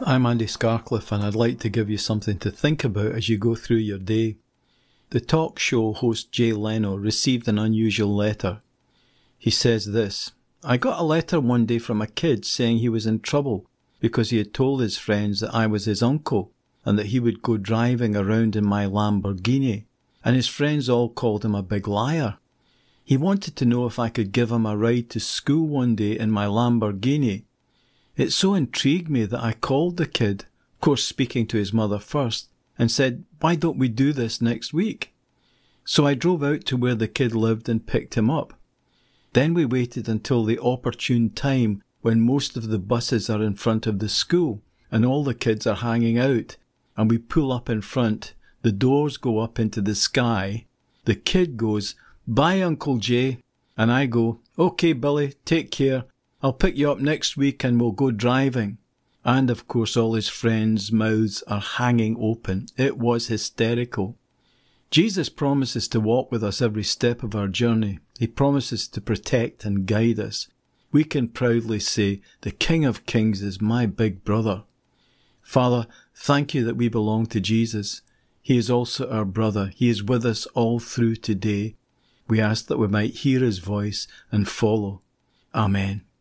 I'm Andy Scarcliffe, and I'd like to give you something to think about as you go through your day. The talk show host Jay Leno received an unusual letter. He says this: "I got a letter one day from a kid saying he was in trouble because he had told his friends that I was his uncle and that he would go driving around in my Lamborghini, and his friends all called him a big liar. He wanted to know if I could give him a ride to school one day in my Lamborghini. It so intrigued me that I called the kid, of course speaking to his mother first, and said, 'Why don't we do this next week?' So I drove out to where the kid lived and picked him up. Then we waited until the opportune time when most of the buses are in front of the school and all the kids are hanging out, and we pull up in front, the doors go up into the sky, the kid goes, 'Bye, Uncle Jay,' and I go, 'Okay, Billy, take care. I'll pick you up next week and we'll go driving.' And of course all his friends' mouths are hanging open. It was hysterical." Jesus promises to walk with us every step of our journey. He promises to protect and guide us. We can proudly say, "The King of Kings is my big brother." Father, thank you that we belong to Jesus. He is also our brother. He is with us all through today. We ask that we might hear his voice and follow. Amen.